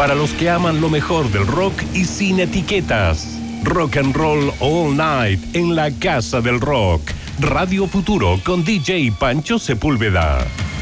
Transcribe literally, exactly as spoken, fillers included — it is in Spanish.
para los que aman lo mejor del rock y sin etiquetas. Rock and Roll All Night en la Casa del Rock. Radio Futuro con D J Pancho Sepúlveda.